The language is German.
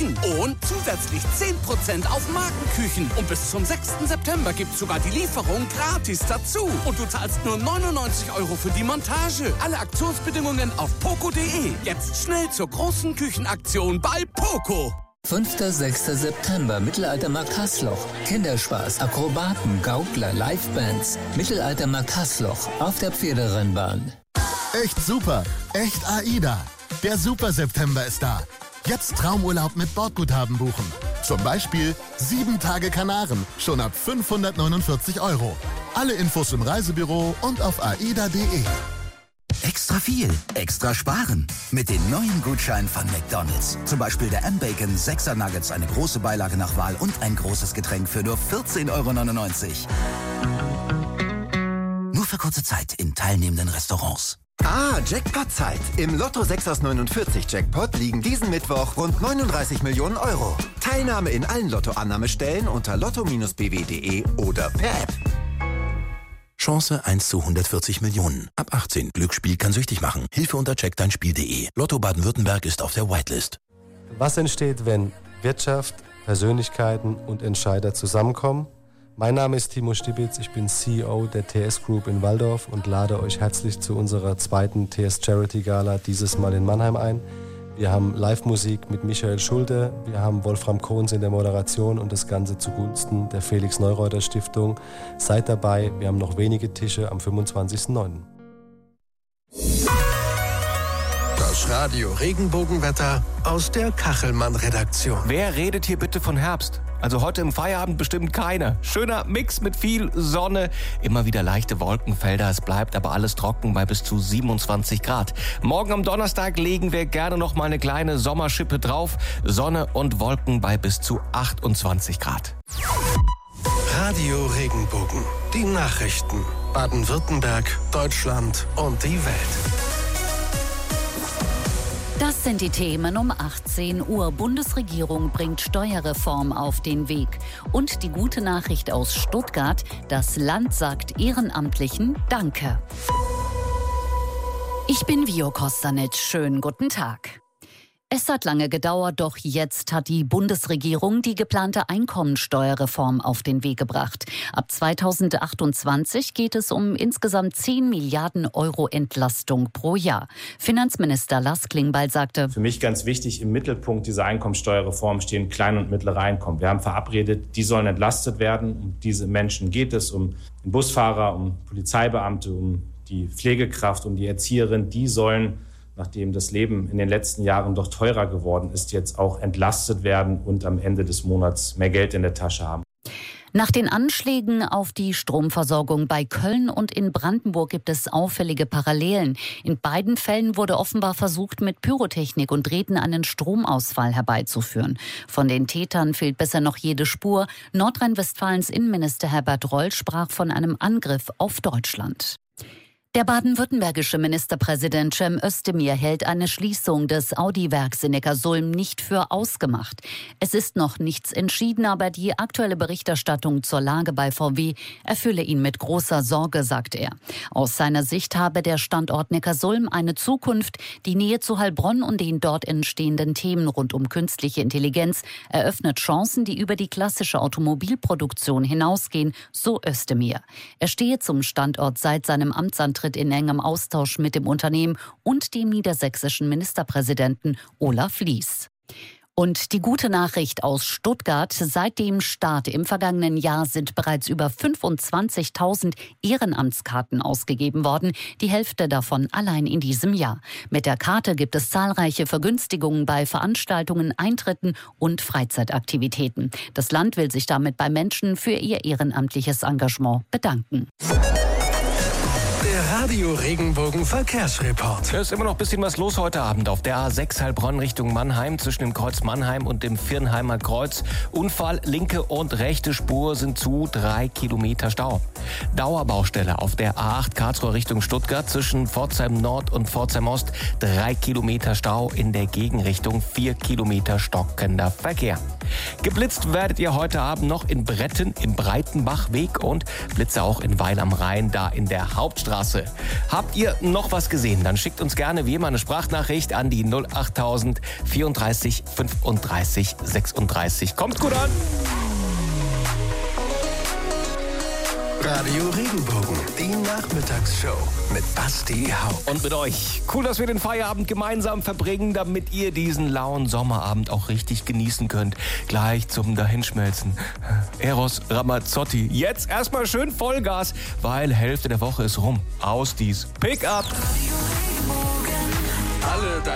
Küchen und zusätzlich 10% auf Markenküchen. Und bis zum 6. September gibt's sogar die Lieferung gratis dazu. Und du zahlst nur 99 € für die Montage. Alle Aktionsbedingungen auf poco.de. Jetzt schnell zur großen Küchenaktion bei Poco. 5. 6. September, Mittelaltermarkt Haßloch. Kinderspaß, Akrobaten, Gaukler, Livebands. Mittelaltermarkt Haßloch auf der Pferderennbahn. Echt super, echt AIDA. Der Super September ist da. Jetzt Traumurlaub mit Bordguthaben buchen. Zum Beispiel 7 Tage Kanaren, schon ab 549 €. Alle Infos im Reisebüro und auf aida.de. Extra viel, extra sparen. Mit den neuen Gutscheinen von McDonald's. Zum Beispiel der M-Bacon 6er Nuggets, eine große Beilage nach Wahl und ein großes Getränk für nur 14,99 €. Nur für kurze Zeit in teilnehmenden Restaurants. Jackpot-Zeit. Im Lotto 6 aus 49 Jackpot liegen diesen Mittwoch rund 39 Millionen €. Teilnahme in allen Lottoannahmestellen unter lotto-bw.de oder per App. Chance 1 zu 140 Millionen. Ab 18. Glücksspiel kann süchtig machen. Hilfe unter checkdeinspiel.de. Lotto Baden-Württemberg ist auf der Whitelist. Was entsteht, wenn Wirtschaft, Persönlichkeiten und Entscheider zusammenkommen? Mein Name ist Timo Stibitz, ich bin CEO der TS Group in Walldorf und lade euch herzlich zu unserer 2. TS Charity Gala dieses Mal in Mannheim ein. Wir haben Live-Musik mit Michael Schulte, wir haben Wolfram Kohns in der Moderation und das Ganze zugunsten der Felix-Neureuter-Stiftung. Seid dabei, wir haben noch wenige Tische am 25.09. Das Radio Regenbogenwetter aus der Kachelmann-Redaktion. Wer redet hier bitte von Herbst? Also heute im Feierabend bestimmt keiner. Schöner Mix mit viel Sonne, immer wieder leichte Wolkenfelder. Es bleibt aber alles trocken bei bis zu 27 Grad. Morgen am Donnerstag legen wir gerne noch mal eine kleine Sommerschippe drauf. Sonne und Wolken bei bis zu 28 Grad. Radio Regenbogen. Die Nachrichten. Baden-Württemberg, Deutschland und die Welt. Das sind die Themen um 18 Uhr. Bundesregierung bringt Steuerreform auf den Weg. Und die gute Nachricht aus Stuttgart: Das Land sagt Ehrenamtlichen Danke. Ich bin Vio Kostanic. Schönen guten Tag. Es hat lange gedauert, doch jetzt hat die Bundesregierung die geplante Einkommensteuerreform auf den Weg gebracht. Ab 2028 geht es um insgesamt 10 Milliarden € Entlastung pro Jahr. Finanzminister Lars Klingbeil sagte: Für mich ganz wichtig, im Mittelpunkt dieser Einkommensteuerreform stehen kleine und mittlere Einkommen. Wir haben verabredet, die sollen entlastet werden. Um diese Menschen geht es, um den Busfahrer, um Polizeibeamte, um die Pflegekraft, um die Erzieherin. Die sollen, nachdem das Leben in den letzten Jahren doch teurer geworden ist, jetzt auch entlastet werden und am Ende des Monats mehr Geld in der Tasche haben. Nach den Anschlägen auf die Stromversorgung bei Köln und in Brandenburg gibt es auffällige Parallelen. In beiden Fällen wurde offenbar versucht, mit Pyrotechnik und Drähten einen Stromausfall herbeizuführen. Von den Tätern fehlt bisher noch jede Spur. Nordrhein-Westfalens Innenminister Herbert Reul sprach von einem Angriff auf Deutschland. Der baden-württembergische Ministerpräsident Cem Özdemir hält eine Schließung des Audi-Werks in Neckarsulm nicht für ausgemacht. Es ist noch nichts entschieden, aber die aktuelle Berichterstattung zur Lage bei VW erfülle ihn mit großer Sorge, sagt er. Aus seiner Sicht habe der Standort Neckarsulm eine Zukunft. Die Nähe zu Heilbronn und den dort entstehenden Themen rund um künstliche Intelligenz eröffnet Chancen, die über die klassische Automobilproduktion hinausgehen, so Özdemir. Er stehe zum Standort seit seinem Amtsantritt in engem Austausch mit dem Unternehmen und dem niedersächsischen Ministerpräsidenten Olaf Lies. Und die gute Nachricht aus Stuttgart: Seit dem Start im vergangenen Jahr sind bereits über 25.000 Ehrenamtskarten ausgegeben worden, die Hälfte davon allein in diesem Jahr. Mit der Karte gibt es zahlreiche Vergünstigungen bei Veranstaltungen, Eintritten und Freizeitaktivitäten. Das Land will sich damit bei Menschen für ihr ehrenamtliches Engagement bedanken. Der Radio Regenbogen Verkehrsreport. Es ist immer noch ein bisschen was los heute Abend auf der A6 Heilbronn Richtung Mannheim zwischen dem Kreuz Mannheim und dem Virnheimer Kreuz. Unfall, linke und rechte Spur sind zu, 3 Kilometer Stau. Dauerbaustelle auf der A8 Karlsruhe Richtung Stuttgart zwischen Pforzheim Nord und Pforzheim Ost. 3 Kilometer Stau in der Gegenrichtung, 4 Kilometer stockender Verkehr. Geblitzt werdet ihr heute Abend noch in Bretten im Breitenbachweg und Blitze auch in Weil am Rhein, da in der Hauptstraße. Habt ihr noch was gesehen? Dann schickt uns gerne wie immer eine Sprachnachricht an die 08000 34 35 36. Kommt gut an! Radio Regenbogen, die Nachmittagsshow mit Basti Haupt. Und mit euch. Cool, dass wir den Feierabend gemeinsam verbringen, damit ihr diesen lauen Sommerabend auch richtig genießen könnt. Gleich zum Dahinschmelzen. Eros Ramazzotti. Jetzt erstmal schön Vollgas, weil Hälfte der Woche ist rum. Aus dies. Pick up!